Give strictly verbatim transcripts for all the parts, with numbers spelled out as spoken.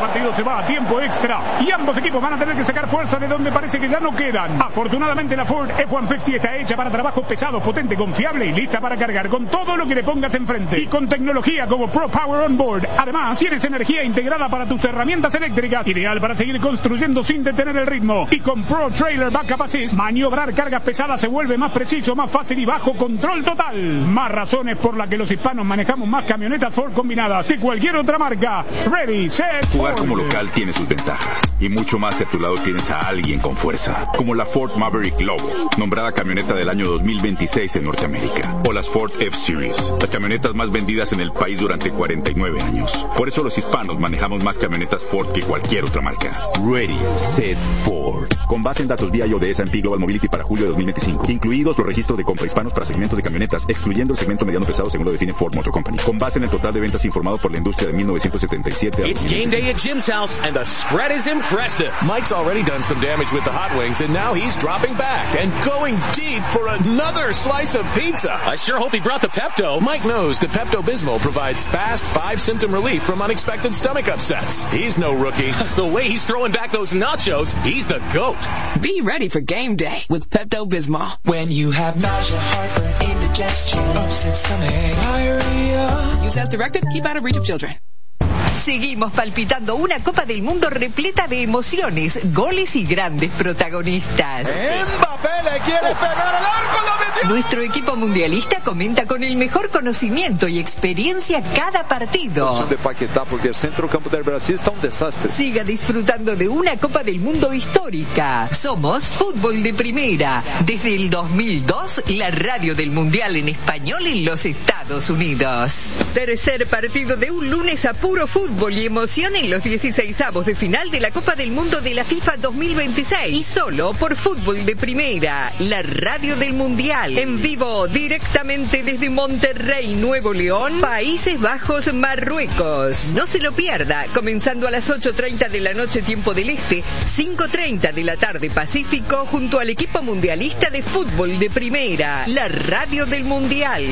partido se va a tiempo extra y ambos equipos van a tener que sacar fuerza de donde parece que ya no quedan. Afortunadamente la Ford F ciento cincuenta está hecha para trabajos pesados, potente, confiable y lista para cargar con todo lo que le pongas enfrente. Y con tecnología como Pro Power On Board. Además, tienes energía integrada para tus herramientas eléctricas, ideal para seguir construyendo sin detener el ritmo. Y con Pro Trailer Backup Assist, maniobrar cargas pesadas se vuelve más preciso, más fácil y bajo control total. Más razones por las que los hispanos manejamos más camionetas Ford combinadas que cualquier otra marca. Ready, set, Jugar Ford. como local tiene sus ventajas y mucho más si a tu lado tienes a alguien con fuerza, como la Ford Maverick Lobo, nombrada camioneta del año dos mil veintiséis en Norteamérica, o las Ford F-Series, las camionetas más vendidas en el país durante cuarenta y nueve años. Por eso los hispanos manejamos más camionetas Ford que cualquier otra marca. Ready, set, Ford. Con base en datos V I O de S and P Global Mobility para julio de dos mil veinticinco, incluidos los registros de compra hispanos para segmentos de camionetas, excluyendo el segmento mediano pesado según lo define Ford Motor Company. Con base en el total de ventas informado por la industria de mil novecientos setenta y siete. It's game day at Jim's house, and the spread is impressive. Mike's already done some damage with the hot wings, and now he's dropping back and going deep for another slice of pizza. I sure hope he brought the Pepto. Mike knows that Pepto-Bismol provides fast, five-symptom relief from unexpected stomach upsets. He's no rookie. The way he's throwing back those nachos, he's the GOAT. Be ready for game day with Pepto-Bismol. When you have nausea, heartburn, indigestion, upset stomach, diarrhea. Use as directed. Keep out of reach of children. Seguimos palpitando una Copa del Mundo repleta de emociones, goles y grandes protagonistas. Mbappé le quiere pegar al arco, lo metió. Nuestro equipo mundialista comenta con el mejor conocimiento y experiencia cada partido. De Paquetá, porque el centro campo del Brasil está un desastre. Siga disfrutando de una Copa del Mundo histórica. Somos Fútbol de Primera. Desde el dos mil dos, la radio del Mundial en español en los Estados Unidos. Tercer partido de un lunes a puro fútbol y emoción en los dieciseisavos de final de la Copa del Mundo de la FIFA dos mil veintiséis. Y solo por Fútbol de Primera, la radio del Mundial. En vivo, directamente desde Monterrey, Nuevo León, Países Bajos, Marruecos. No se lo pierda, comenzando a las ocho treinta de la noche tiempo del Este, cinco treinta de la tarde Pacífico, junto al equipo mundialista de Fútbol de Primera, la radio del Mundial.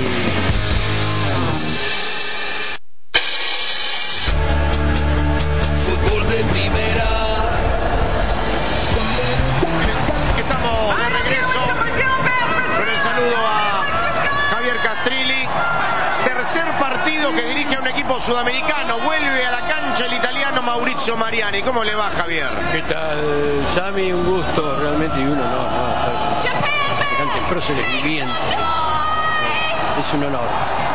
Que dirige a un equipo sudamericano, vuelve a la cancha el italiano Maurizio Mariani. ¿Cómo le va, Javier? ¿Qué tal, Sammy? Un gusto realmente y un honor, ¿no? Estar en próceres viviendo. Es un honor.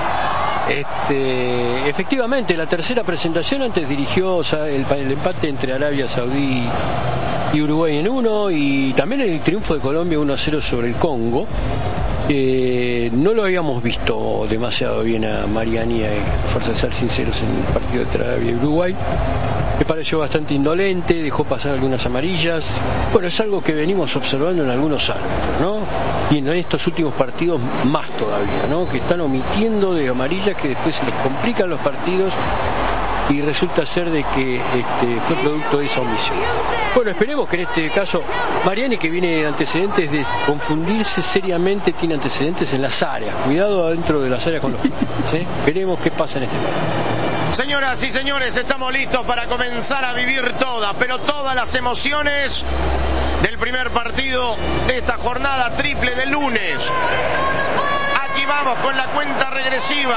Este, efectivamente, la tercera presentación antes dirigió o sea, el, el empate entre Arabia Saudí y Uruguay en uno, y también el triunfo de Colombia uno a cero sobre el Congo. Eh, no lo habíamos visto demasiado bien a Mariani, eh, fuerza de ser sinceros, en el partido entre Arabia y Uruguay. Me pareció bastante indolente, dejó pasar algunas amarillas. Bueno, es algo que venimos observando en algunos árbitros, ¿no? Y en estos últimos partidos más todavía, ¿no? Que están omitiendo de amarillas que después se les complican los partidos y resulta ser de que este, fue producto de esa omisión. Bueno, esperemos que en este caso Mariani, que viene de antecedentes de confundirse seriamente, tiene antecedentes en las áreas. Cuidado adentro de las áreas con los penales, ¿eh? Veremos qué pasa en este momento. Señoras y señores, estamos listos para comenzar a vivir todas, pero todas las emociones del primer partido de esta jornada triple de lunes. Aquí vamos con la cuenta regresiva.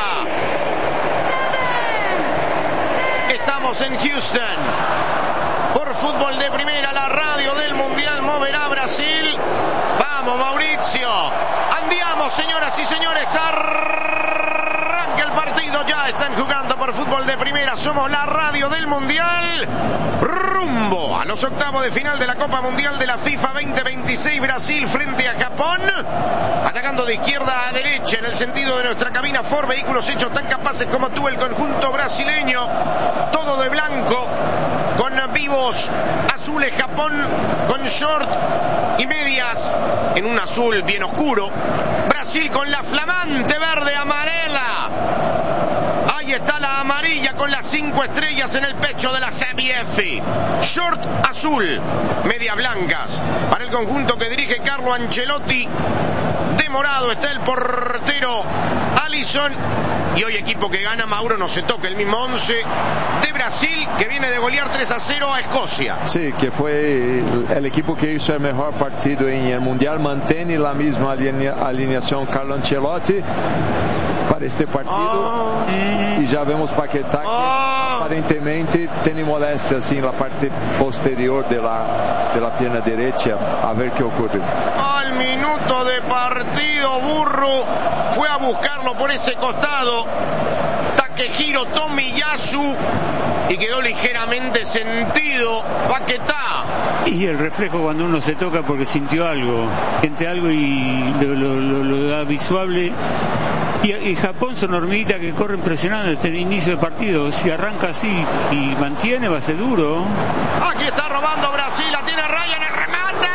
Estamos en Houston por Fútbol de Primera, la radio del Mundial. Moverá Brasil. Vamos, Mauricio. Andiamo, señoras y señores. Arranca el partido. Ya están jugando por Fútbol de Primera. Somos la radio del Mundial. Rumbo a los octavos de final de la Copa Mundial de la FIFA veinte veintiséis. Brasil frente a Japón. Atacando de izquierda a derecha en el sentido de nuestra cabina Ford. Vehículos hechos tan capaces como tú, el conjunto brasileño. Todo de blanco, con vivos azules Japón, con short y medias en un azul bien oscuro. Brasil con la flamante verde amarela. Ahí está la amarilla con las cinco estrellas en el pecho de la C B F. Short azul, medias blancas. Para el conjunto que dirige Carlo Ancelotti. De morado está el portero portero Alisson. Y hoy equipo que gana, Mauro, no se toca el mismo once de Brasil, que viene de golear tres a cero a Escocia. Sí, que fue el equipo que hizo el mejor partido en el Mundial. Mantiene la misma alinea, alineación Carlo Ancelotti para este partido. Oh. Y ya vemos Paquetá que oh. aparentemente tiene molestias en la parte posterior de la, de la pierna derecha. A ver qué ocurre. Al minuto de partido, Burro fue a buscarlo por ese costado. Takehiro Tomiyasu, y quedó ligeramente sentido Paquetá. Y el reflejo cuando uno se toca porque sintió algo, siente algo y lo, lo, lo, lo da visuable. Y, y Japón son hormiguitas que corren presionando desde el inicio del partido. Si arranca así y mantiene, va a ser duro. Aquí está robando Brasil, la tiene Ryan, el remate.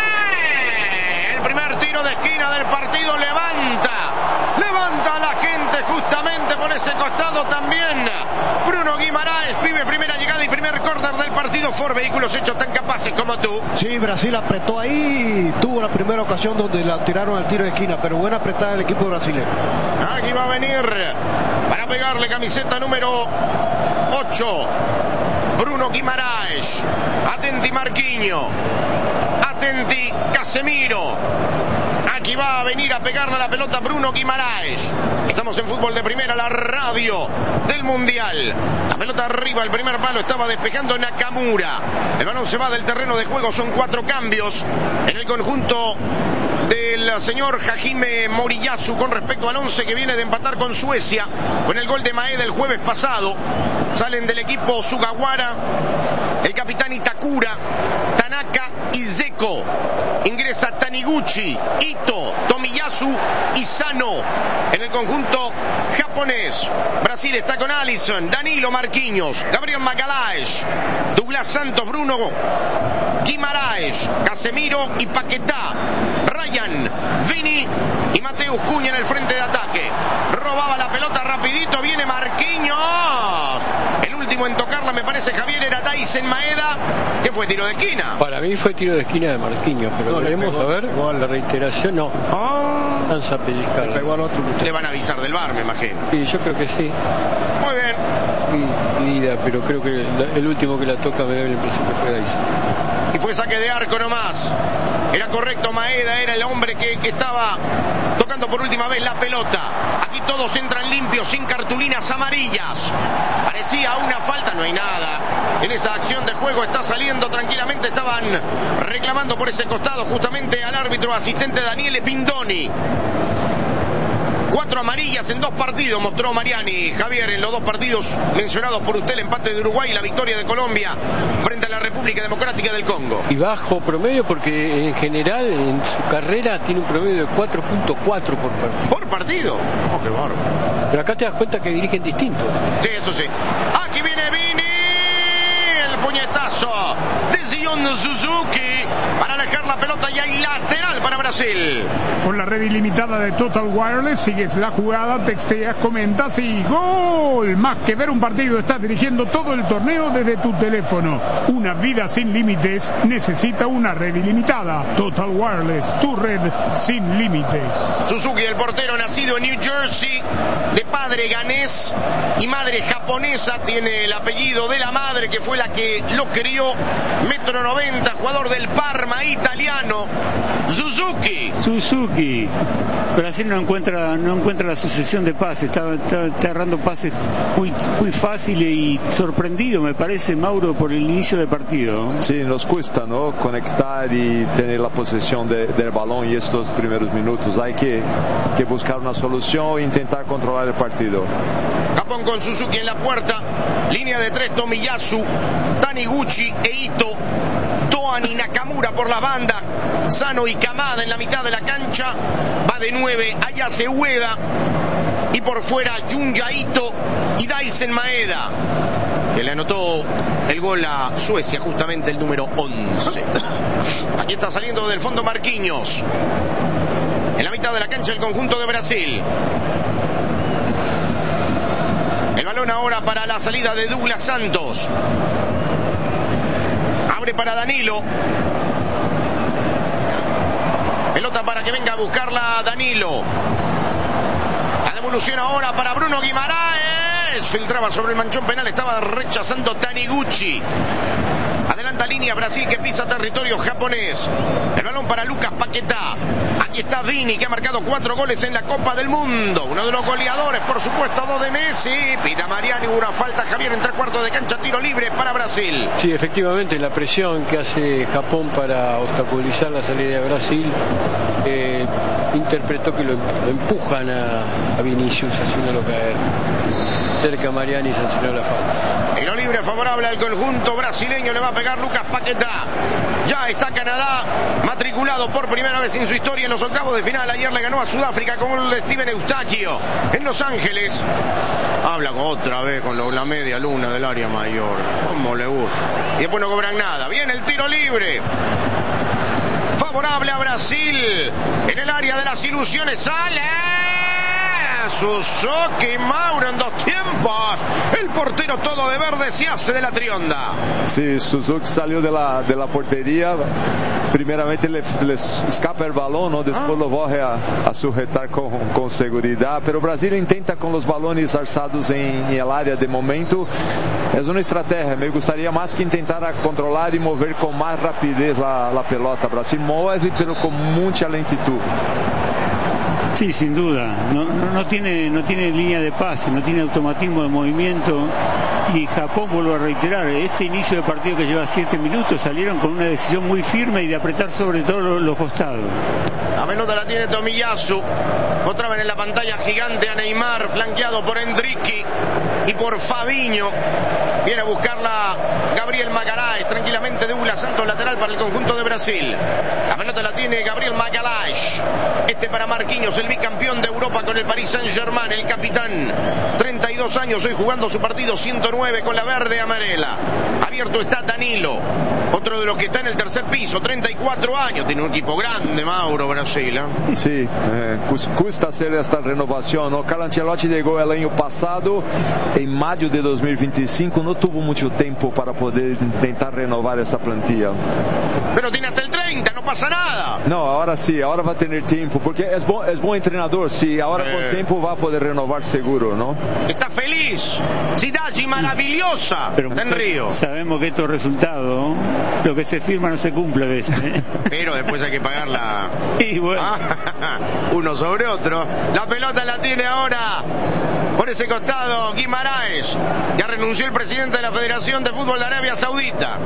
El primer tiro de esquina del partido, levanta. Levanta a la gente justamente por ese costado también. Bruno Guimaraes, pibe, primera llegada y primer córner del partido. Ford Vehículos hechos tan capaces como tú. Sí, Brasil apretó ahí y tuvo la primera ocasión donde la tiraron al tiro de esquina, pero buena apretada del equipo brasileño. Aquí va a venir para pegarle camiseta número ocho. Bruno Guimaraes. Atenti Marquinhos. Atenti Casemiro. Aquí va a venir a pegarle la pelota Bruno Guimaraes. Estamos en Fútbol de Primera, la radio del Mundial. La pelota arriba, el primer palo estaba despejando Nakamura. El balón se va del terreno de juego, son cuatro cambios en el conjunto del señor Hajime Moriyasu con respecto al once que viene de empatar con Suecia con el gol de Maeda el jueves pasado. Salen del equipo Sugawara el capitán Itakura, Tanaka y Zeko. Ingresa Taniguchi, Ito, Tomiyasu y Sano en el conjunto japonés. Brasil está con Alisson, Danilo, Marquinhos, Gabriel Magalhães, Douglas Santos, Bruno Guimaraes, Casemiro y Paquetá. Ryan, Vini y Mateus Cunha en el frente de ataque. Robaba la pelota rapidito, viene Marquinhos. El último en tocarla, me parece, Javier, era Daysen Maeda, que fue tiro de esquina. Para mí fue tiro de esquina de Marquinhos, pero no, veremos a ver. Igual la reiteración, no. Oh. Lanza a pellizcar. Le, al otro. Le van a avisar del V A R, me imagino. Sí, yo creo que sí. Muy bien. Y, y, pero creo que la, el último que la toca me da la impresión que fue Daysen. Y fue saque de arco nomás. Era correcto, Maeda era el hombre que, que estaba tocando por última vez la pelota. Aquí todos entran limpios, sin cartulinas amarillas. Parecía una falta, no hay nada. En esa acción de juego está saliendo tranquilamente. Estaban reclamando por ese costado justamente al árbitro asistente Daniele Pindoni. Cuatro amarillas en dos partidos mostró Mariani. Javier, en los dos partidos mencionados por usted, el empate de Uruguay y la victoria de Colombia frente a la República Democrática del Congo. Y bajo promedio porque en general en su carrera tiene un promedio de cuatro punto cuatro por partido. ¿Por partido? Oh, qué bárbaro. Pero acá te das cuenta que dirigen distintos. Sí, eso sí. Aquí viene Vini. El puñetazo de Zion Suzuki para alejar la pelota y hay lateral para Brasil. Con la red ilimitada de Total Wireless sigues la jugada, texteas, comentas y ¡gol! Más que ver un partido, estás dirigiendo todo el torneo desde tu teléfono. Una vida sin límites necesita una red ilimitada. Total Wireless, tu red sin límites. Suzuki, el portero nacido en New Jersey, de padre ganés y madre japonesa, tiene el apellido de la madre que fue la que lo crió. Metro noventa, jugador del Parma italiano. Suzuki. Suzuki. Brasil no encuentra no encuentra la sucesión de pases, está, está, está errando pases muy, muy fáciles y sorprendido, me parece, Mauro, por el inicio del partido. Sí, nos cuesta, ¿no? Conectar y tener la posesión de, del balón y estos primeros minutos. Hay que, que buscar una solución e intentar controlar el partido. Japón con Suzuki en la puerta. Línea de tres, Tomiyasu, Taniguchi e Ito. Toan y Nakamura por la banda. Sano y Kamada en la mitad de la cancha. Va de nueve Ayase Ueda. Y por fuera Junya Ito y Daysen Maeda, que le anotó el gol a Suecia, justamente el número once. Aquí está saliendo del fondo Marquinhos. En la mitad de la cancha el conjunto de Brasil. El balón ahora para la salida de Douglas Santos. Abre para Danilo. Pelota para que venga a buscarla Danilo. devolución ahora para Bruno Guimaraes. Filtraba sobre el manchón penal, estaba rechazando Taniguchi. Adelanta línea Brasil que pisa territorio japonés. El balón para Lucas Paquetá. Aquí está Vini, que ha marcado cuatro goles en la Copa del Mundo. Uno de los goleadores, por supuesto, dos de Messi. Pita Mariani, una falta, Javier, en tres cuartos de cancha, tiro libre para Brasil. Sí, efectivamente, la presión que hace Japón para obstaculizar la salida de Brasil, eh, interpretó que lo, lo empujan a, a Vinicius, haciéndolo caer. Cerca Mariani sancionó la falta. Tiro libre favorable al conjunto brasileño, le va a pegar Lucas Paquetá. Ya está Canadá matriculado por primera vez en su historia en los octavos de final. Ayer le ganó a Sudáfrica con el de Steven Eustaquio en Los Ángeles. Habla otra vez con la media luna del área mayor. Como le gusta. Y después no cobran nada. Viene el tiro libre favorable a Brasil. En el área de las ilusiones sale Suzuki Mauro en dos tiempos. El portero todo de verde se hace de la trionda. Sí, Suzuki salió de la, de la portería. Primeramente le, le escapa el balón, ¿no? Después ah. lo vuelve a, a sujetar con, con seguridad. Pero Brasil intenta con los balones alzados en, en el área de momento. Es una estrategia. Me gustaría más que intentara controlar y mover con más rapidez la, la pelota. Brasil mueve, pero con mucha lentitud. Sí, sin duda. No, no, no tiene, no tiene línea de pase, no tiene automatismo de movimiento. Y Japón, vuelvo a reiterar, este inicio de partido que lleva siete minutos, salieron con una decisión muy firme y de apretar sobre todo los, los costados. La pelota la tiene Tomiyasu. Otra vez en la pantalla gigante a Neymar, flanqueado por Endricky y por Fabinho. Viene a buscarla Gabriel Magalhães, tranquilamente Douglas Santos, lateral para el conjunto de Brasil. La pelota la tiene Gabriel Magalhães. Este para Marquinhos, el bicampeón de Europa con el Paris Saint-Germain, el capitán. treinta y dos años hoy jugando su partido ciento nueve con la verde amarela. Abierto está Danilo, otro de los que está en el tercer piso, treinta y cuatro años. Tiene un equipo grande, Mauro, Brasil, ¿eh? Sí, eh, custa hacer esta renovación, ¿no? Carlo Ancelotti llegó el año pasado, en mayo de dos mil veinticinco, no tuvo mucho tiempo para poder intentar renovar esta plantilla. Pero tiene hasta el treinta, no pasa nada. No, ahora sí, ahora va a tener tiempo, porque es, bo, es buen entrenador, sí, ahora eh. con tiempo va a poder renovar seguro, ¿no? Está feliz, Cidade maravillosa. Pero en Río. Sabemos que estos resultados, lo que se firma no se cumple a veces, ¿eh? Pero después hay que pagarla. Y bueno. Ah, uno sobre otro. La pelota la tiene ahora por ese costado Guimaraes. Ya renunció el presidente de la Federación de Fútbol de Arabia Saudita.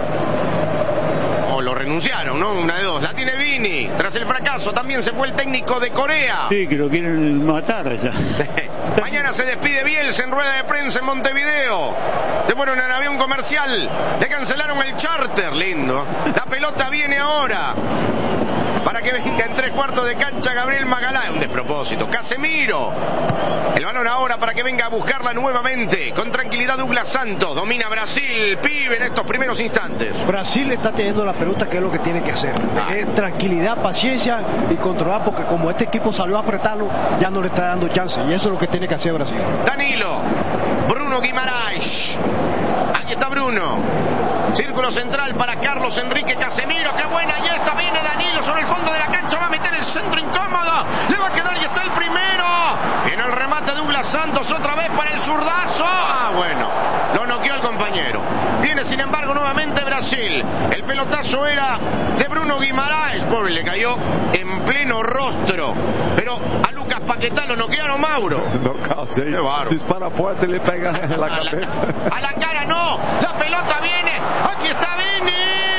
O lo renunciaron, ¿no? Una de dos. La tiene Vini. Tras el fracaso también se fue el técnico de Corea. Sí, que lo quieren matar ya. Mañana se despide Bielsa en rueda de prensa en Montevideo. Se fueron en avión comercial. Le cancelaron el charter. Lindo. La pelota viene ahora para que venga en tres cuartos de cancha Gabriel Magalhães. Un despropósito. Casemiro. El balón ahora para que venga a buscarla nuevamente. Con tranquilidad Douglas Santos. Domina Brasil. Pibe en estos primeros instantes. Brasil está teniendo la pelota, que es lo que tiene que hacer. Ah. Eh, tranquilidad, paciencia y controlar, porque como este equipo salió a apretarlo, ya no le está dando chance. Y eso es lo que tiene que hacer Brasil. Danilo. Bruno Guimaraes. Aquí está Bruno. Círculo central para Carlos Enrique Casemiro. ¡Qué buena! Y esta viene Danilo sobre el fondo de la cancha. Va a meter el centro incómodo. Le va a quedar y está el primero. Viene el remate de Douglas Santos otra vez para el zurdazo. Ah, bueno. Lo noqueó el compañero. Viene sin embargo nuevamente Brasil. El pelotazo era de Bruno Guimaraes. Pobre, le cayó en pleno rostro. Pero a Lucas Paquetá lo noquearon, Mauro. Knockout, sí. Dispara fuerte y le pega en la a cabeza. La, a la cara no. La pelota viene. Aquí está Vini.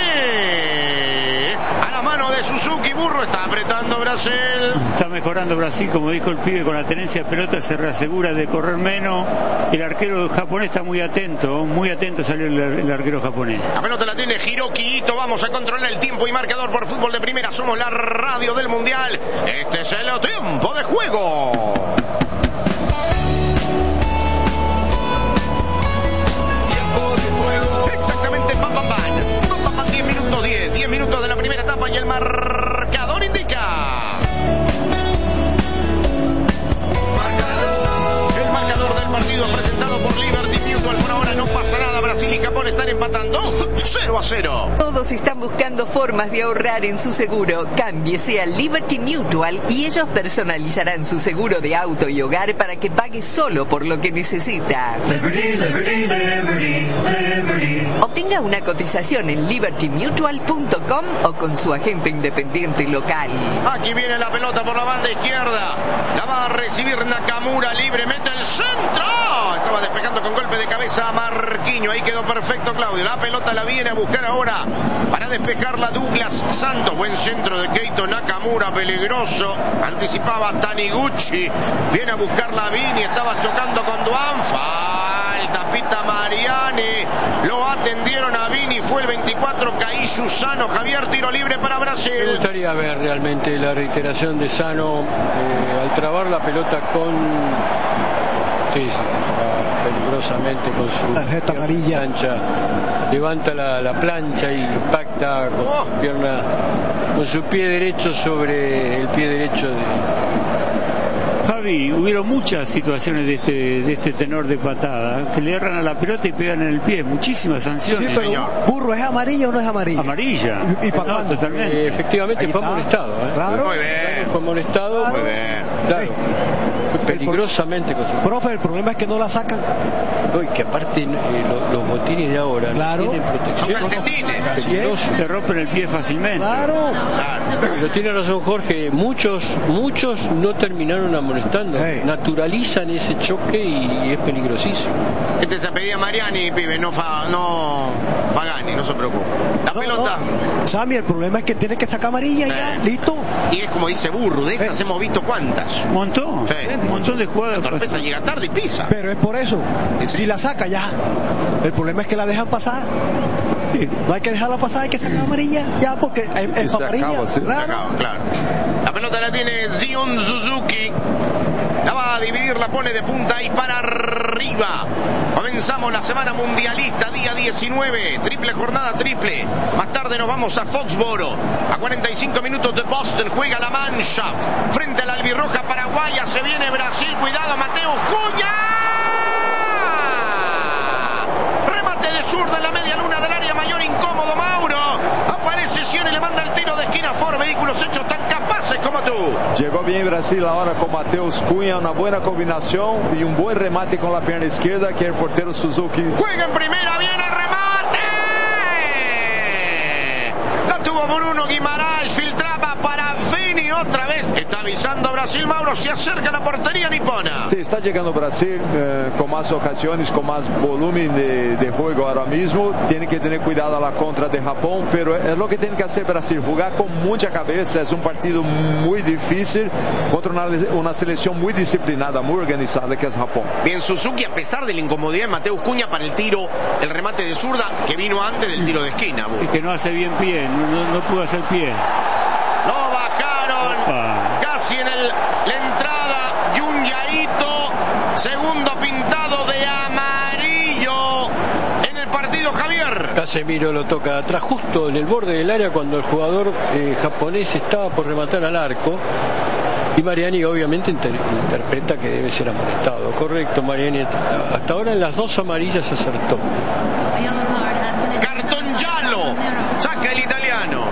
A la mano de Suzuki. Burro está apretando Brasil. Está mejorando Brasil, como dijo el pibe, con la tenencia de pelota se reasegura de correr menos. El arquero japonés está muy atento, muy atento salió el, el arquero japonés. La pelota la tiene Hiroki Ito. Vamos a controlar el tiempo y marcador por Fútbol de Primera. Somos la radio del Mundial. Este es el tiempo de juego. Tiempo de juego. Exactamente, pam, pam, pam. Pam, pam, pam, diez minutos diez. diez minutos de la primera etapa y el marcador indica. El marcador del partido presentado por Liberty Mutual. Por ahora no pasa nada. Brasil y Japón están están empatando cero a cero. Todos están buscando formas de ahorrar en su seguro. Cámbiese a Liberty Mutual y ellos personalizarán su seguro de auto y hogar para que pague solo por lo que necesita. Liberty, liberty, liberty, liberty. Obtenga una cotización en liberty mutual punto com o con su agente independiente local. Aquí viene la pelota por la banda izquierda. La va a recibir Nakamura libre. Mete el centro. Estaba despejando con golpe de cabeza a Marquinhos. Ahí quedó perfecto Claudio. La pelota la viene a buscar ahora para despejarla Douglas Santos. Buen centro de Keito Nakamura. Peligroso. Anticipaba Taniguchi. Viene a buscarla Vini. Estaba chocando con Duan. Falta. Pita Mariani. Lo atendieron a Vini. Fue el veinticuatro. Caí Susano. Javier, tiro libre para Brasil. Me gustaría ver realmente la reiteración de Sano eh, al trabar la pelota con... Sí, sí, peligrosamente con su tarjeta amarilla. Plancha. Levanta la, la plancha y impacta con Oh. su pierna, con su pie derecho sobre el pie derecho de... Javi, hubieron muchas situaciones de este, de este tenor de patada, que le erran a la pelota y pegan en el pie, muchísimas Sí, sanciones. pero Burro, ¿es amarilla o no es amarilla? Amarilla. ¿Y, y para No, cuándo? totalmente. Eh, efectivamente Ahí fue está. amonestado, ¿eh? Claro. Muy bien. Fue amonestado, Muy bien. claro, fue peligrosamente con su... Profe, el problema es que no la sacan. Uy, que aparte eh, lo- los botines de ahora Claro. no tienen protección. Son calcetines. Peligroso. Le rompen el pie fácilmente. Claro. Claro. Pero tiene razón Jorge, muchos muchos no terminaron amonestando, Hey. naturalizan ese choque y es peligrosísimo. Este se pedía Mariani, pibe, no, fa, no Pagani, no se preocupe. La No, pelota. no. Sammy, el problema es que tiene que sacar amarilla ya, Sí. listo. Y es como dice Burro, de estas Sí. hemos visto cuántas. Un montón. Sí. Un montón de jugadas. La torpeza llega tarde y pisa. Pero es por eso. Sí, sí. Si la saca ya. El problema es que la dejan pasar. No hay que dejarla pasar, hay que sacar amarilla ya, porque es, Y es se amarilla. acaba, sí. Claro. Acá, claro. La pelota la tiene Zion Suzuki. La va a dividir, la pone de punta y para arriba. Comenzamos la semana mundialista, día diecinueve. Triple jornada, triple. Más tarde nos vamos a Foxboro. A cuarenta y cinco minutos de Boston juega la Mannschaft. Frente a la albirroja paraguaya se viene Brasil. Cuidado, Mateus Cunha. Remate de zurda en la media luna del área mayor, incómodo Mauro. Aparece Sion y le manda el tiro de esquina. Ford, vehículos hechos tan capaces como tú. Llegó bien Brasil ahora con Mateus Cunha, una buena combinación y un buen remate con la pierna izquierda que el portero Suzuki. Juega en primera, viene el remate. La tuvo Bruno Guimaraes, filtraba para Vini otra vez. Está avisando Brasil, Mauro, se acerca a la portería nipona. Sí, está llegando Brasil eh, con más ocasiones, con más volumen de, de juego ahora mismo. Tiene que tener cuidado a la contra de Japón, pero es lo que tiene que hacer Brasil, jugar con mucha cabeza. Es un partido muy difícil contra una, una selección muy disciplinada, muy organizada que es Japón. Bien, Suzuki, a pesar de la incomodidad de Mateus Cunha para el tiro, el remate de zurda que vino antes del tiro de esquina. Y que no hace bien pie, no, no, no pudo hacer pie. Lo bajaron. Opa. Casi en el, la entrada, Junyaito, segundo pintado de amarillo en el partido, Javier. Casemiro lo toca atrás justo en el borde del área cuando el jugador eh, japonés estaba por rematar al arco y Mariani obviamente inter- interpreta que debe ser amonestado. Correcto, Mariani hasta ahora en las dos amarillas acertó. Cartón giallo, saca el italiano.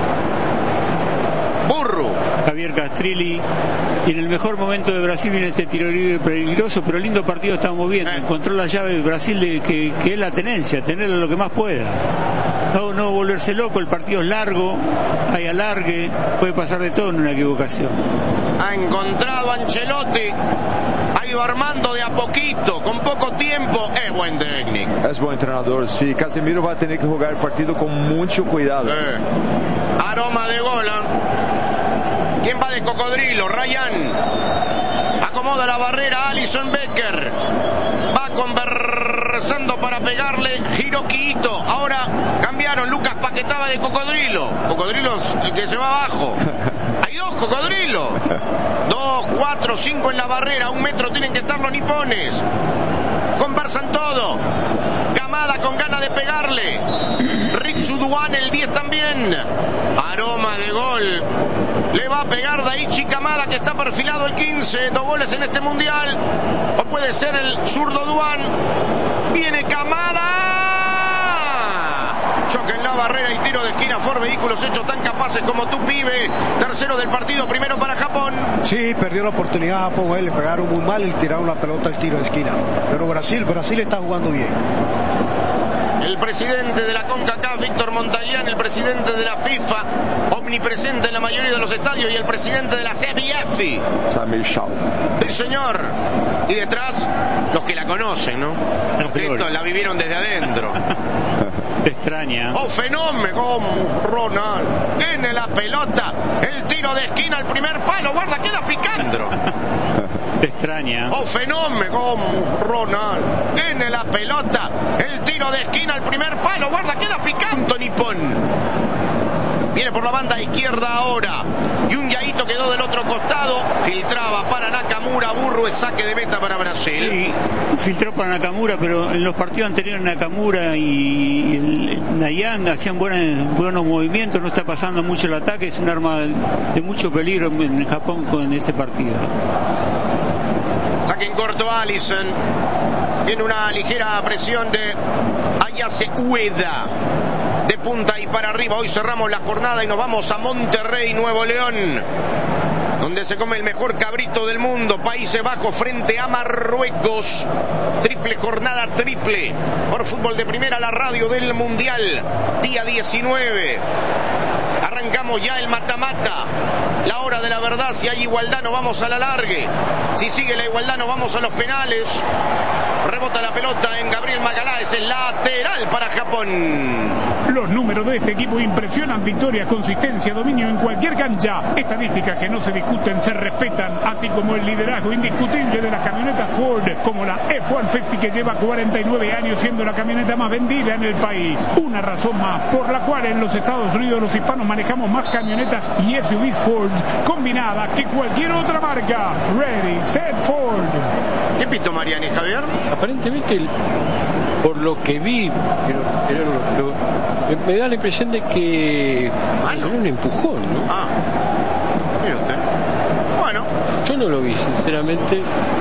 Burro. Javier Castrilli, y en el mejor momento de Brasil viene este tiro libre peligroso, pero lindo partido estamos viendo. Eh. Encontró la llave de Brasil de que, que es la tenencia, tenerlo lo que más pueda. No, no volverse loco, el partido es largo, hay alargue, puede pasar de todo en una equivocación. Ha encontrado a Ancelotti. Ha ido armando de a poquito, con poco tiempo. Es buen técnico. Es buen entrenador, sí. Casemiro va a tener que jugar el partido con mucho cuidado. Eh. Aroma de gol. ¿eh? ¿Quién va de cocodrilo? Ryan. Acomoda la barrera Alison Becker. Va conversando para pegarle Hiroki Ito. Ahora cambiaron. Lucas Paquetá de cocodrilo. Cocodrilo es el que se va abajo. Hay dos cocodrilos. Dos, cuatro, cinco en la barrera. Un metro tienen que estar los nipones. Conversan todo. Kamada con ganas de pegarle. Ritsu Duan, el diez también. Aroma de gol. Le va a pegar Daichi Kamada, que está perfilado el quince. Dos goles en este mundial. O puede ser el zurdo Duan. Viene Kamada. mejor vehículos hechos tan capaces como tu pibe. Tercero del partido, primero para Japón. Sí, perdió la oportunidad Japón, eh, le pegaron muy mal y tiraron la pelota al tiro de esquina. Pero Brasil, Brasil está jugando bien. El presidente de la CONCACAF, Víctor Montagliani, el presidente de la FIFA, omnipresente en la mayoría de los estadios, y el presidente de la C B F. Samir Shaw. Sí, señor. Y detrás, los que la conocen, ¿no? Los que esto la vivieron desde adentro. Te extraña. Oh, fenómeno, como Ronald. Tiene la pelota, el tiro de esquina, el primer palo, guarda, queda picando. Te extraña. Oh, fenómeno, como Ronald. Tiene la pelota, el tiro de esquina, el primer palo, guarda, queda picando Nippon. Viene por la banda izquierda ahora. Y un Yaito quedó del otro costado. Filtraba para Nakamura. Burro es saque de meta para Brasil. Sí, filtró para Nakamura, pero en los partidos anteriores Nakamura y el Nayang hacían buenos, buenos movimientos. No está pasando mucho el ataque. Es un arma de mucho peligro en Japón con este partido. Saque en corto Allison. Tiene una ligera presión de Ayase Ueda. De punta y para arriba. Hoy cerramos la jornada y nos vamos a Monterrey, Nuevo León, donde se come el mejor cabrito del mundo. Países Bajos frente a Marruecos. Triple jornada, triple. Por Fútbol de Primera, la radio del Mundial. Día diecinueve. Arrancamos ya el mata-mata. La hora de la verdad. Si hay igualdad, nos vamos a la largue. Si sigue la igualdad, nos vamos a los penales. Rebota la pelota en Gabriel Magalhães. Es lateral para Japón. Los números de este equipo impresionan: victorias, consistencia, dominio en cualquier cancha. Estadísticas que no se discuten, se respetan, así como el liderazgo indiscutible de las camionetas Ford, como la F ciento cincuenta, que lleva cuarenta y nueve años siendo la camioneta más vendida en el país. Una razón más por la cual en los Estados Unidos los hispanos manejamos más camionetas y S U Vs Ford combinadas que cualquier otra marca. Ready, set, Ford. ¿Qué pito Mariani, Javier? Aparentemente, el, por lo que vi, pero, pero lo, lo, me da la impresión de que ah, no. un empujón, ¿no? Ah, mire usted. Bueno. Yo no lo vi, sinceramente.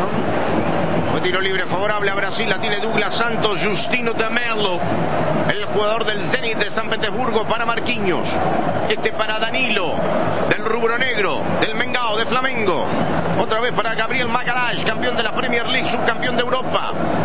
No. Fue tiro libre favorable a Brasil, la tiene Douglas Santos. Justino de Mello, el jugador del Zenit de San Petersburgo, para Marquinhos. Este para Danilo, del rubro negro, del Mengao, de Flamengo. Otra vez para Gabriel Magalhães, campeón de la Premier League, subcampeón de Europa.